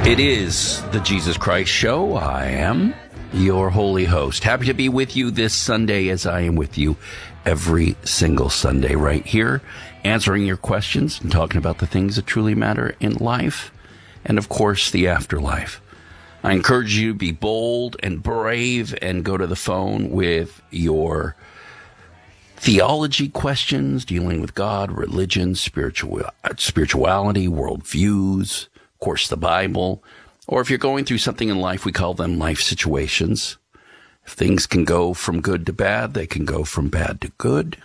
It is the Jesus Christ Show. I am your holy host. Happy to be with you this Sunday as I am with you every single Sunday right here, answering your questions and talking about the things that truly matter in life and, of course, the afterlife. I encourage you to be bold and brave and go to the phone with your theology questions dealing with God, religion, spirituality, worldviews, of course, the Bible, or if you're going through something in life, we call them life situations. If things can go from good to bad, they can go from bad to good.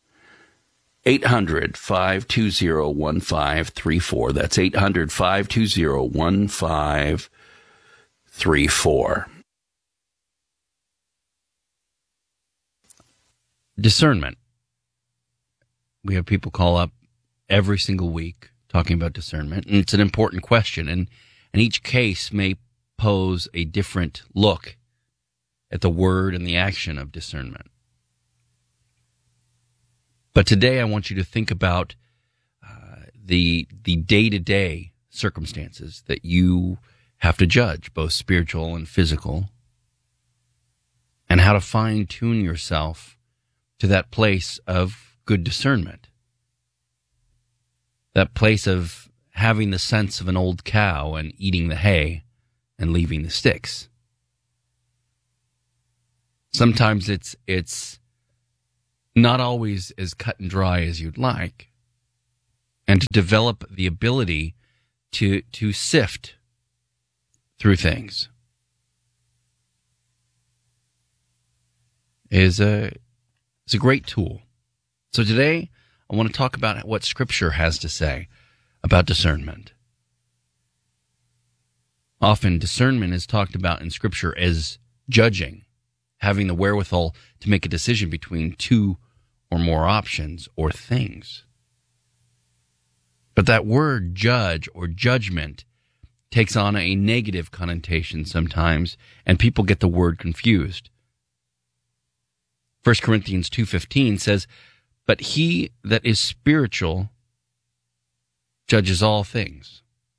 800-520-1534. That's 800-520-1534. Discernment. We have people call up every single week talking about discernment, and it's an important question, and each case may pose a different look at the word and the action of discernment. But today I want you to think about the day-to-day circumstances that you have to judge, both spiritual and physical, and how to fine-tune yourself to that place of good discernment. That place of having the sense of an old cow and eating the hay and leaving the sticks. Sometimes it's not always as cut and dry as you'd like. And to develop the ability to sift through things is a great tool. So today, I want to talk about what Scripture has to say about discernment. Often, discernment is talked about in Scripture as judging, having the wherewithal to make a decision between two or more options or things. But that word judge or judgment takes on a negative connotation sometimes, and people get the word confused. 1 Corinthians 2:15 says, "But he that is spiritual judges all things."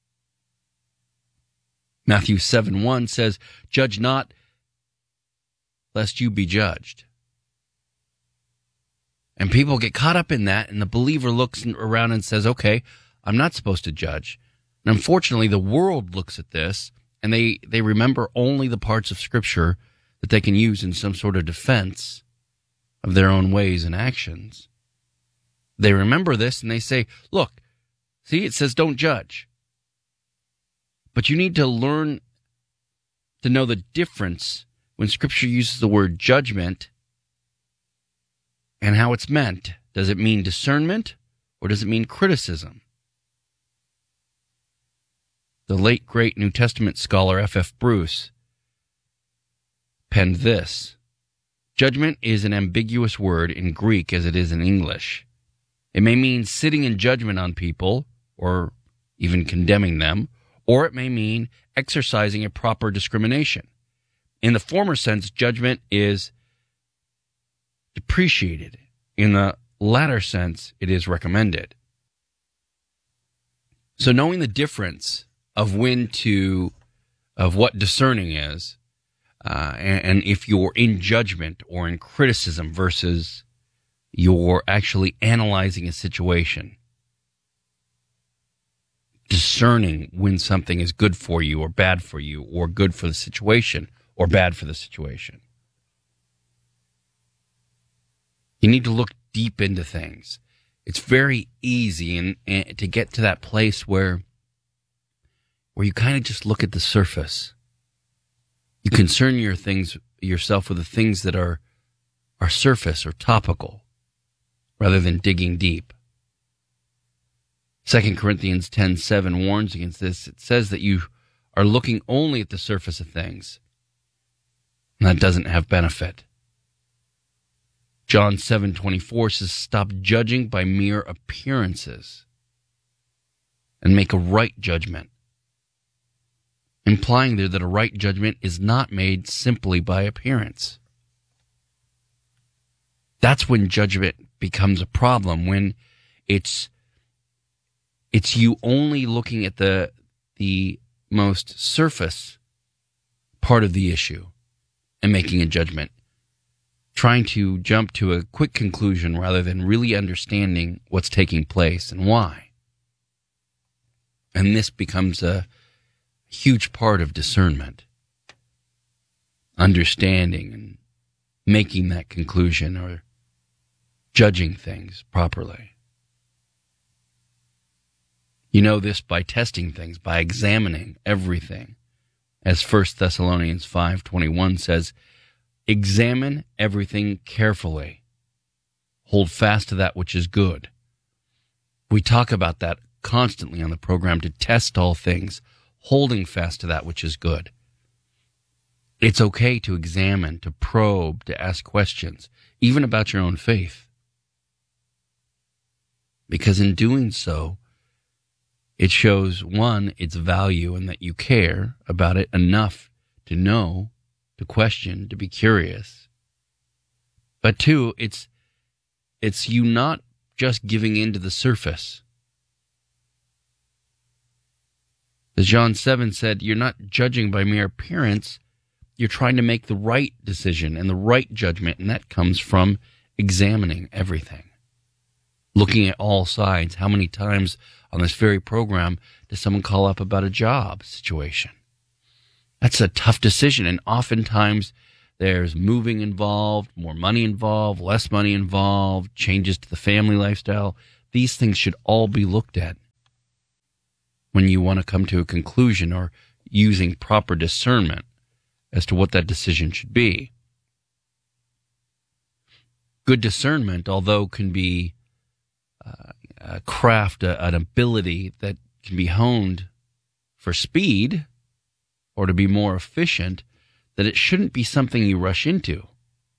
Matthew 7:1 says, "Judge not, lest you be judged." And people get caught up in that, and the believer looks around and says, okay, I'm not supposed to judge. And unfortunately, the world looks at this, and they remember only the parts of Scripture that they can use in some sort of defense of their own ways and actions. They remember this, and they say, look, see, it says don't judge. But you need to learn to know the difference when Scripture uses the word judgment and how it's meant. Does it mean discernment, or does it mean criticism? The late, great New Testament scholar F.F. Bruce penned this: "Judgment is an ambiguous word in Greek as it is in English. It may mean sitting in judgment on people, or even condemning them, or it may mean exercising a proper discrimination. In the former sense, judgment is depreciated. In the latter sense, it is recommended." So knowing the difference of what discerning is, and if you're in judgment or in criticism versus you're actually analyzing a situation, discerning when something is good for you or bad for you, or good for the situation or bad for the situation. You need to look deep into things. It's very easy and to get to that place where you kind of just look at the surface. You concern yourself with the things that are surface or topical, rather than digging deep. 2 Corinthians 10:7 warns against this. It says that you are looking only at the surface of things, and that doesn't have benefit. John 7:24 says, "Stop judging by mere appearances and make a right judgment," implying there that a right judgment is not made simply by appearance. That's when judgment becomes a problem, when it's you only looking at the most surface part of the issue and making a judgment, trying to jump to a quick conclusion rather than really understanding what's taking place and why. And this becomes a huge part of discernment, understanding and making that conclusion or judging things properly. You know this by testing things, by examining everything. As 1 Thessalonians 5:21 says, examine everything carefully. Hold fast to that which is good. We talk about that constantly on the program, to test all things, holding fast to that which is good. It's okay to examine, to probe, to ask questions, even about your own faith. Because in doing so, it shows, one, its value and that you care about it enough to know, to question, to be curious. But two, it's you not just giving in to the surface. As John 7 said, you're not judging by mere appearance. You're trying to make the right decision and the right judgment, and that comes from examining everything. Looking at all sides. How many times on this very program does someone call up about a job situation? That's a tough decision, and oftentimes there's moving involved, more money involved, less money involved, changes to the family lifestyle. These things should all be looked at when you want to come to a conclusion or using proper discernment as to what that decision should be. Good discernment, although can be a craft, an ability that can be honed for speed or to be more efficient, that it shouldn't be something you rush into.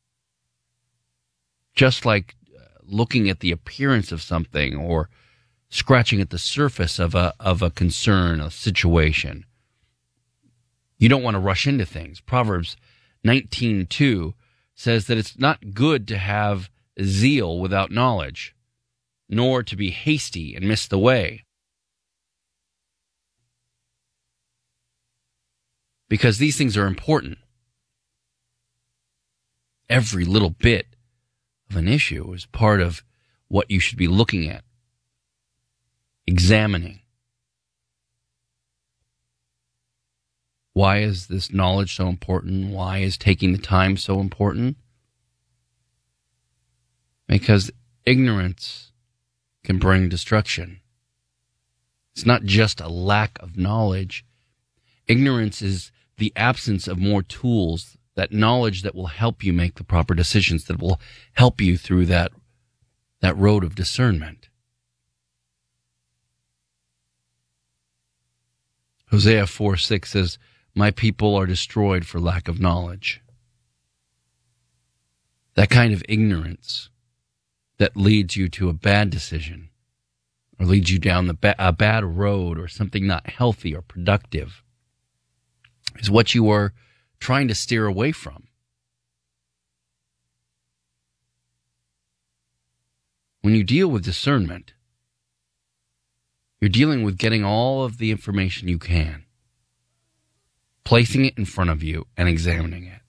Just like looking at the appearance of something or scratching at the surface of a concern, a situation. You don't want to rush into things. Proverbs 19:2 says that it's not good to have zeal without knowledge, nor to be hasty and miss the way. Because these things are important. Every little bit of an issue is part of what you should be looking at, examining. Why is this knowledge so important? Why is taking the time so important? Because ignorance can bring destruction. It's not just a lack of knowledge. Ignorance is the absence of more tools, that knowledge that will help you make the proper decisions, that will help you through that road of discernment. Hosea 4:6 says, my people are destroyed for lack of knowledge. That kind of ignorance that leads you to a bad decision or leads you down a bad road or something not healthy or productive is what you are trying to steer away from. When you deal with discernment, you're dealing with getting all of the information you can, placing it in front of you and examining it.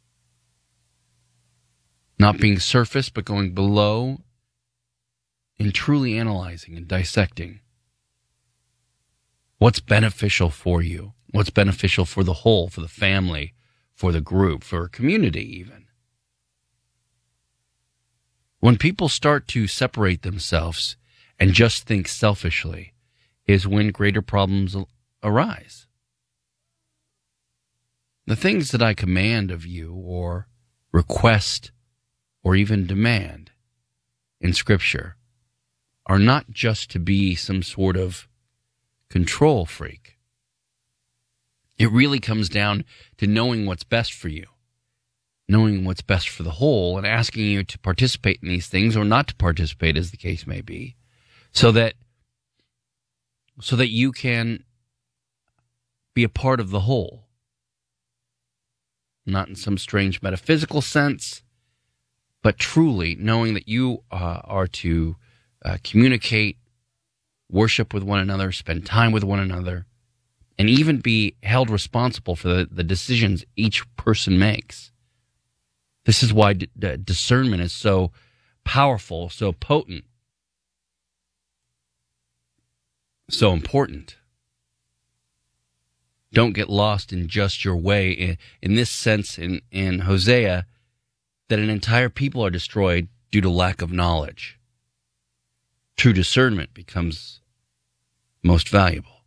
Not being surface, but going below and truly analyzing and dissecting what's beneficial for you, what's beneficial for the whole, for the family, for the group, for a community even. When people start to separate themselves and just think selfishly is when greater problems arise. The things that I command of you or request or even demand in Scripture are not just to be some sort of control freak. It really comes down to knowing what's best for you, knowing what's best for the whole, and asking you to participate in these things or not to participate, as the case may be, so that you can be a part of the whole. Not in some strange metaphysical sense, but truly knowing that you are to communicate, worship with one another, spend time with one another, and even be held responsible for the decisions each person makes. This is why discernment is so powerful, so potent, so important. Don't get lost in just your way. In this sense, in Hosea, that an entire people are destroyed due to lack of knowledge. True discernment becomes most valuable.